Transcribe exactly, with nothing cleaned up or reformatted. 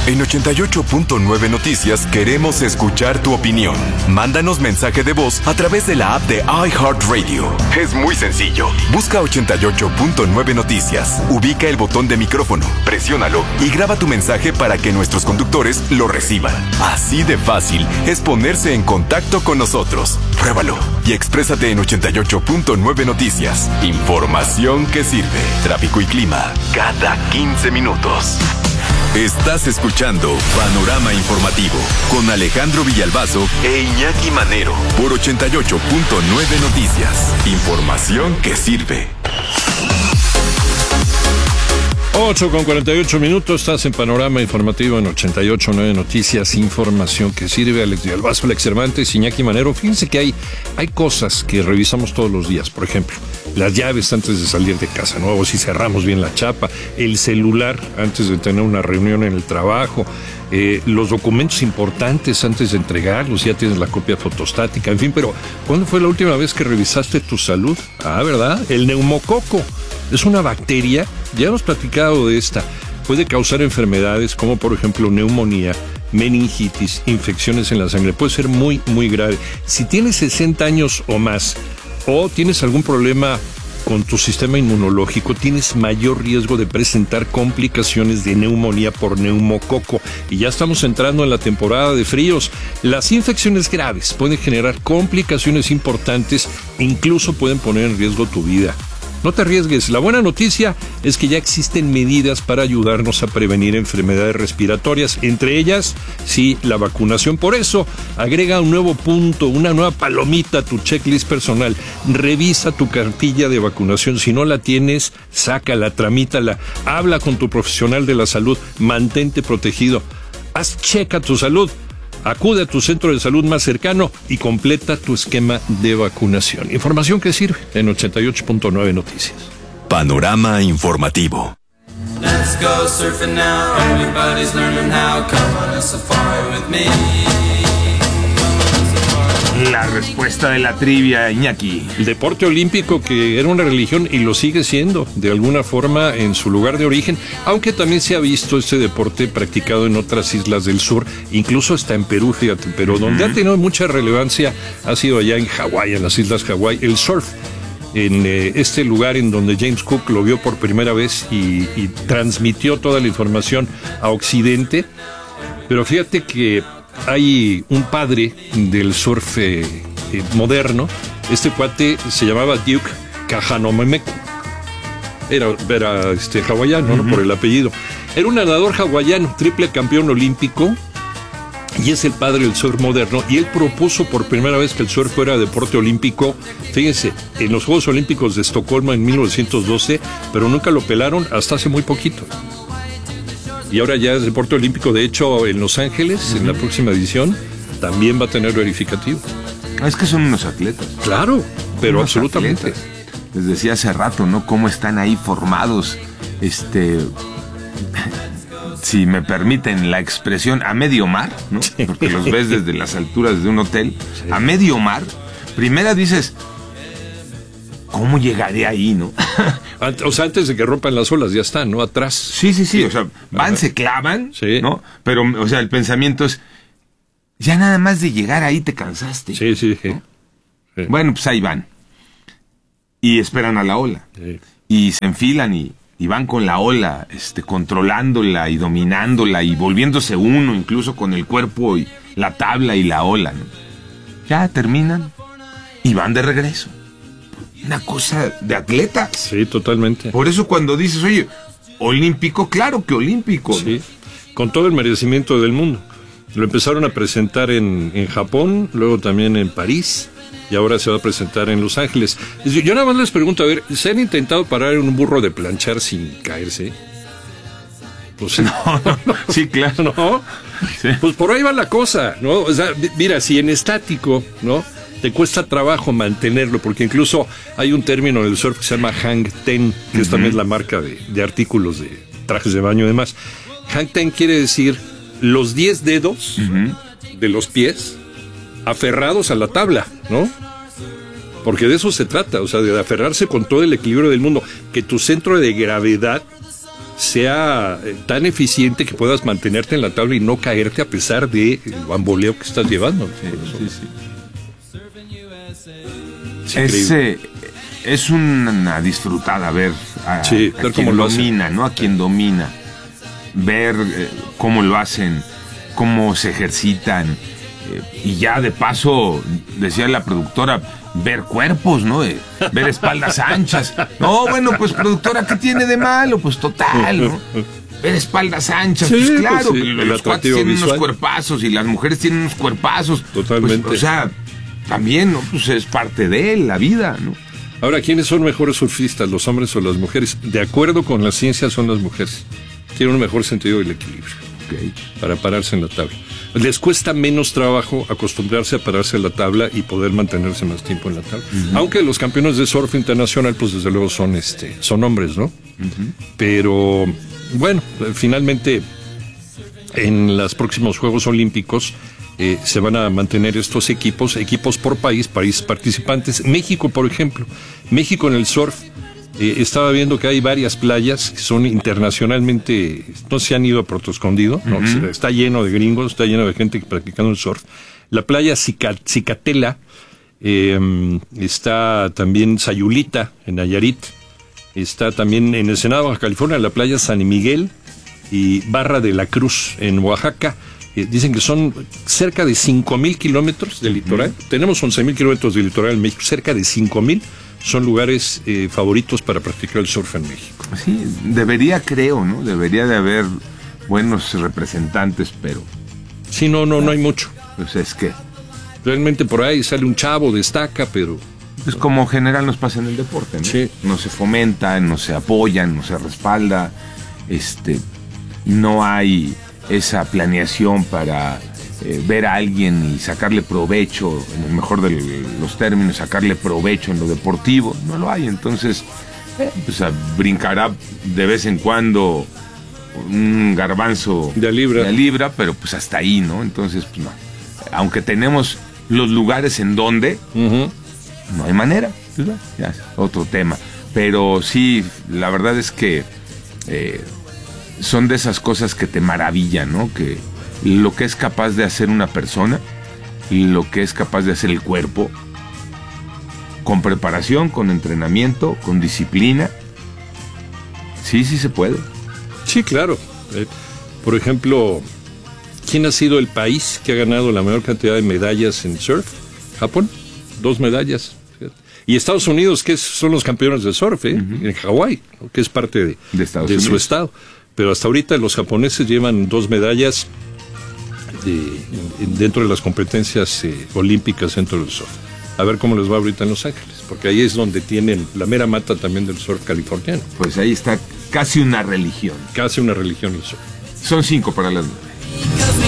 En ochenta y ocho punto nueve Noticias queremos escuchar tu opinión. Mándanos mensaje de voz a través de la app de iHeartRadio. Es muy sencillo. Busca ochenta y ocho punto nueve Noticias. Ubica el botón de micrófono, presiónalo y graba tu mensaje para que nuestros conductores lo reciban. Así de fácil es ponerse en contacto con nosotros. Pruébalo y exprésate en ochenta y ocho punto nueve Noticias. Información que sirve. Tráfico y clima cada quince minutos. Estás escuchando Panorama Informativo con Alejandro Villalbazo e Iñaki Manero por ochenta y ocho punto nueve Noticias. Información que sirve. ocho con cuarenta y ocho minutos, estás en Panorama Informativo en ochenta y ocho punto nueve Noticias, información que sirve. Alex Villalbazo, Alex Cervantes, Iñaki Manero. Fíjense que hay, hay cosas que revisamos todos los días. Por ejemplo, las llaves antes de salir de casa, ¿no? O si cerramos bien la chapa, el celular antes de tener una reunión en el trabajo, eh, los documentos importantes antes de entregarlos, ya tienes la copia fotostática, en fin. Pero ¿cuándo fue la última vez que revisaste tu salud? Ah, ¿verdad? El neumococo es una bacteria, ya hemos platicado de esta, puede causar enfermedades como por ejemplo neumonía, meningitis, infecciones en la sangre, puede ser muy, muy grave. Si tienes sesenta años o más, o tienes algún problema con tu sistema inmunológico, tienes mayor riesgo de presentar complicaciones de neumonía por neumococo. Y ya estamos entrando en la temporada de fríos. Las infecciones graves pueden generar complicaciones importantes e incluso pueden poner en riesgo tu vida. No te arriesgues. La buena noticia es que ya existen medidas para ayudarnos a prevenir enfermedades respiratorias, entre ellas, sí, la vacunación. Por eso, agrega un nuevo punto, una nueva palomita a tu checklist personal. Revisa tu cartilla de vacunación. Si no la tienes, sácala, tramítala. Habla con tu profesional de la salud. Mantente protegido. Haz checa tu salud. Acude a tu centro de salud más cercano y completa tu esquema de vacunación. Información que sirve en ochenta y ocho punto nueve Noticias. Panorama Informativo. Let's go surfing now. Everybody's learning how. Come on a safari with me. La respuesta de la trivia, Iñaki. El deporte olímpico, que era una religión y lo sigue siendo de alguna forma en su lugar de origen, aunque también se ha visto este deporte practicado en otras islas del sur, incluso hasta en Perú, fíjate, pero uh-huh. donde ha tenido mucha relevancia ha sido allá en Hawái, en las islas Hawái, el surf, en eh, este lugar en donde James Cook lo vio por primera vez y, y transmitió toda la información a Occidente. Pero fíjate que hay un padre del surf eh, eh, moderno. Este cuate se llamaba Duke Kahanamoku. Era, era este, hawaiano, uh-huh. ¿no? Por el apellido. Era un nadador hawaiano, triple campeón olímpico, y es el padre del surf moderno. Y él propuso por primera vez que el surf fuera deporte olímpico. Fíjense, en los Juegos Olímpicos de Estocolmo en mil novecientos doce, pero nunca lo pelaron hasta hace muy poquito. Y ahora ya es deporte olímpico. De hecho, en Los Ángeles, uh-huh. en la próxima edición, también va a tener verificativo. Es que son unos atletas. Claro, pero unos absolutamente. Atletas. Les decía hace rato, ¿no? Cómo están ahí formados, este, si me permiten la expresión, a medio mar, ¿no? Porque los ves desde las alturas de un hotel. Sí. A medio mar. Primera dices, ¿cómo llegaré ahí, no? O sea, antes de que rompan las olas ya están, ¿no? Atrás. Sí, sí, sí, o sea, van, ajá, se clavan, sí, ¿no? Pero, o sea, el pensamiento es, ya nada más de llegar ahí te cansaste. Sí, sí, ¿no? sí. Bueno, pues ahí van. Y esperan a la ola. Sí. Y se enfilan y, y van con la ola, este, controlándola y dominándola y volviéndose uno, incluso con el cuerpo y la tabla y la ola, ¿no? Ya terminan y van de regreso. Una cosa de atletas. Sí, totalmente. Por eso cuando dices, oye, olímpico, claro que olímpico. Sí, ¿no? Con todo el merecimiento del mundo. Lo empezaron a presentar en, en Japón, luego también en París, y ahora se va a presentar en Los Ángeles. Yo nada más les pregunto, a ver, ¿se han intentado parar en un burro de planchar sin caerse? Pues no, no, no. Sí, claro. ¿No? Sí. Pues por ahí va la cosa, ¿no? O sea, mira, si en estático, ¿no?, te cuesta trabajo mantenerlo, porque incluso hay un término en el surf que se llama hang ten, que uh-huh. es también la marca de, de artículos de trajes de baño y demás. Hang ten quiere decir los diez dedos uh-huh. de los pies aferrados a la tabla, ¿no? Porque de eso se trata, o sea, de aferrarse con todo el equilibrio del mundo, que tu centro de gravedad sea eh, tan eficiente que puedas mantenerte en la tabla y no caerte a pesar del bamboleo que estás llevando. Sí, sí, sí. Es, es, eh, es una disfrutada ver a, sí, a ver quien cómo lo domina, ¿no? A quien domina. Ver eh, cómo lo hacen, cómo se ejercitan. Eh, y ya de paso, decía la productora, ver cuerpos, ¿no? Eh, ver espaldas anchas. No, bueno, pues productora, ¿qué tiene de malo? Pues total, ¿no? Ver espaldas anchas, sí, pues claro, pues sí, los cuates tienen visual. Unos cuerpazos y las mujeres tienen unos cuerpazos. Totalmente. Pues, o sea, también, ¿no? Pues es parte de la vida, ¿no? Ahora, ¿quiénes son mejores surfistas, los hombres o las mujeres? De acuerdo con la ciencia, son las mujeres. Tienen un mejor sentido del equilibrio, okay, para pararse en la tabla. Les cuesta menos trabajo acostumbrarse a pararse en la tabla y poder mantenerse más tiempo en la tabla. Uh-huh. Aunque los campeones de surf internacional, pues desde luego son, este, son hombres, ¿no? Uh-huh. Pero, bueno, finalmente, en los próximos Juegos Olímpicos, Eh, se van a mantener estos equipos, equipos por país, países participantes. México, por ejemplo, México en el surf, eh, estaba viendo que hay varias playas que son internacionalmente, no se han ido a Puerto Escondido, uh-huh. no, está lleno de gringos, está lleno de gente practicando el surf. La playa Cica, Cicatela, eh, está también Sayulita, en Nayarit, está también en Ensenada, Baja California, la playa San Miguel y Barra de la Cruz, en Oaxaca. Eh, dicen que son cerca de cinco mil kilómetros de litoral. Uh-huh. Tenemos once mil kilómetros de litoral en México. Cerca de cinco mil son lugares eh, favoritos para practicar el surf en México. Sí, debería, creo, ¿no? Debería de haber buenos representantes, pero... Sí, no, no, no hay mucho. Pues es que... Realmente por ahí sale un chavo, destaca, pero... Es como general nos pasa en el deporte, ¿no? Sí. No se fomenta, no se apoyan, no se respalda. Este, no hay... esa planeación para eh, ver a alguien y sacarle provecho, en el mejor de los términos, sacarle provecho en lo deportivo, no lo hay. Entonces, eh, pues brincará de vez en cuando un garbanzo de libra. de libra, pero pues hasta ahí, ¿no? Entonces, pues no. Aunque tenemos los lugares en donde, uh-huh. no hay manera, ¿verdad? Ya es otro tema. Pero sí, la verdad es que eh, son de esas cosas que te maravillan, ¿no? Que lo que es capaz de hacer una persona, lo que es capaz de hacer el cuerpo, con preparación, con entrenamiento, con disciplina, sí, sí se puede. Sí, claro. Eh, por ejemplo, ¿quién ha sido el país que ha ganado la mayor cantidad de medallas en surf? Japón, dos medallas. Y Estados Unidos, que son los campeones de surf, ¿eh? Uh-huh. En Hawái, ¿no? Que es parte de, de, Estados de Unidos. su estado. Pero hasta ahorita los japoneses llevan dos medallas de, dentro de las competencias eh, olímpicas dentro del surf. A ver cómo les va ahorita en Los Ángeles, porque ahí es donde tienen la mera mata también del surf californiano. Pues ahí está casi una religión. Casi una religión el surf. Son cinco para las nueve.